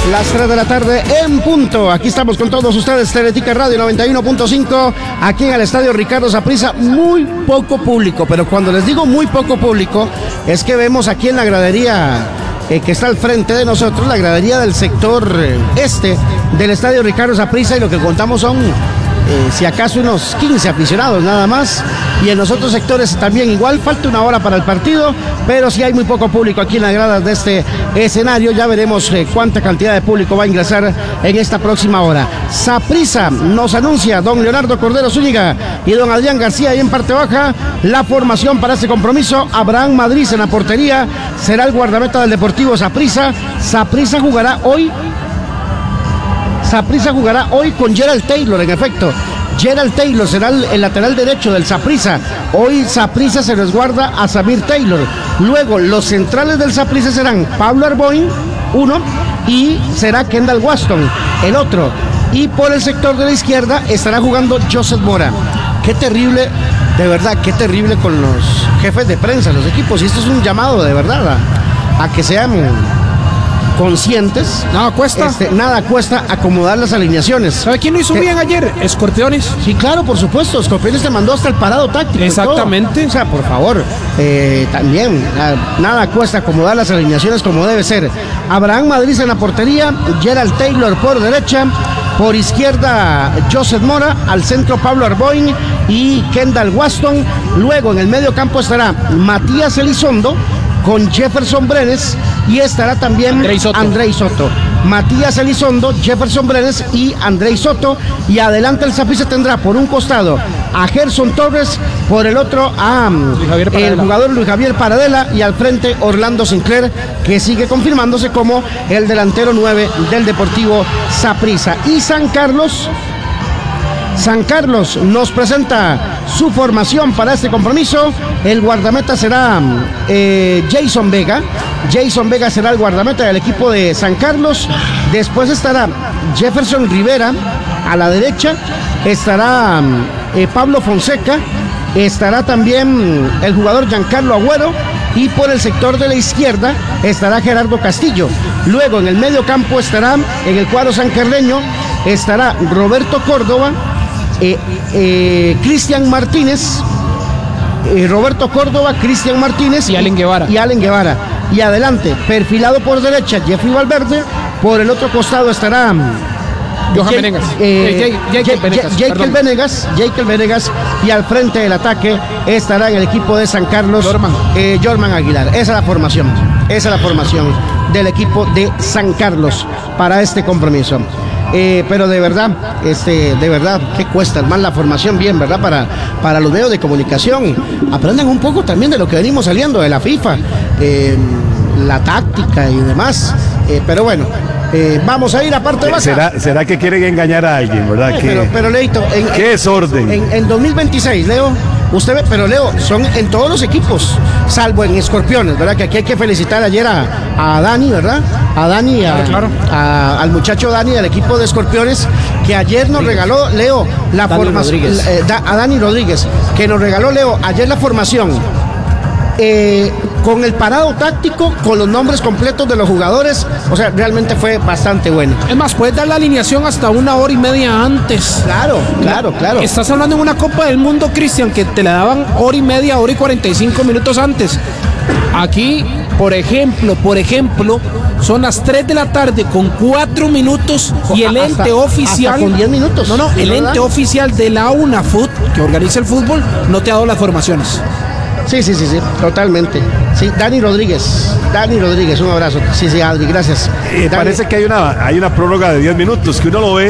Las 3 de la tarde en punto. Aquí estamos con todos ustedes, Teletica Radio 91.5, aquí en el Estadio Ricardo Saprissa. Muy poco público, pero cuando les digo muy poco público, es que vemos aquí en la gradería que está al frente de nosotros, la gradería del sector este del Estadio Ricardo Saprissa, y lo que contamos son si acaso unos 15 aficionados nada más, y en los otros sectores también igual. Falta una hora para el partido, pero sí hay muy poco público aquí en las gradas de este escenario. Ya veremos cuánta cantidad de público va a ingresar en esta próxima hora. Saprissa nos anuncia don Leonardo Cordero Zúñiga y don Adrián García ahí en parte baja la formación para este compromiso. Abraham Madrid en la portería, será el guardameta del Deportivo Saprissa. Saprissa jugará hoy con Gerald Taylor, en efecto. Gerald Taylor será el lateral derecho del Saprissa. Hoy Saprissa se resguarda a Samir Taylor. Luego los centrales del Saprissa serán Pablo Arboin, uno, y será Kendall Waston, el otro. Y por el sector de la izquierda estará jugando Joseph Mora. Qué terrible, de verdad, qué terrible con los jefes de prensa, los equipos. Y esto es un llamado de verdad a que sean conscientes. Nada cuesta acomodar las alineaciones. ¿Sabe quién lo hizo bien ayer? Escorpiones. Sí, claro, por supuesto. Escorpiones te mandó hasta el parado táctico. Exactamente. O sea, por favor, también nada cuesta acomodar las alineaciones como debe ser. Abraham Madrid en la portería, Gerald Taylor por derecha, por izquierda Joseph Mora, al centro Pablo Arboin y Kendall Waston. Luego en el medio campo estará Matías Elizondo con Jefferson Brenes, y estará también Andrei Soto. Matías Elizondo, Jefferson Brenes y Andrei Soto. Y adelante el Saprissa tendrá por un costado a Gerson Torres, por el otro a el jugador Luis Javier Paradela, y al frente Orlando Sinclair, que sigue confirmándose como el delantero 9 del Deportivo Saprissa. Y San Carlos nos presenta su formación para este compromiso. El guardameta será Jason Vega. Jason Vega será el guardameta del equipo de San Carlos. Después estará Jefferson Rivera a la derecha. Estará Pablo Fonseca. Estará también el jugador Giancarlo Agüero. Y por el sector de la izquierda estará Gerardo Castillo. Luego en el medio campo estará, en el cuadro sancarleño, estará Roberto Córdoba, Cristian Martínez, Roberto Córdoba, Cristian Martínez y Allen Guevara. Y adelante, perfilado por derecha, Jeffrey Valverde. Por el otro costado estará Jekyll Venegas. Y al frente del ataque estará en el equipo de San Carlos Jorman Aguilar. Esa es la formación del equipo de San Carlos para este compromiso. Pero de verdad, ¿qué cuesta más la formación? Bien, ¿verdad? Para los medios de comunicación. Aprendan un poco también de lo que venimos saliendo de la FIFA, la táctica y demás. Pero bueno, vamos a ir a parte baja. ¿Será que quieren engañar a alguien, verdad? Pero Leito, ¿qué desorden? En 2026, Leo, usted ve, pero Leo, son en todos los equipos, salvo en Escorpiones, ¿verdad? Que aquí hay que felicitar ayer a Dani, ¿verdad? A Dani, al muchacho Dani del equipo de Escorpiones, que ayer nos regaló, Leo, la formación. A Dani Rodríguez, que nos regaló, Leo, ayer la formación. Con el parado táctico, con los nombres completos de los jugadores. O sea, realmente fue bastante bueno. Es más, puedes dar la alineación hasta una hora y media antes. Claro. Estás hablando en una Copa del Mundo, Cristian, que te la daban hora y media, hora y 45 minutos antes. Aquí, por ejemplo, son las 3 de la tarde con 4 minutos y el ente oficial. Hasta con 10 minutos. No, el ente oficial de la UNAFUT, que organiza el fútbol, no te ha dado las formaciones. Sí, totalmente. Sí, Dani Rodríguez, un abrazo. Sí, Adri, gracias. Parece que hay una prórroga de 10 minutos, que uno lo ve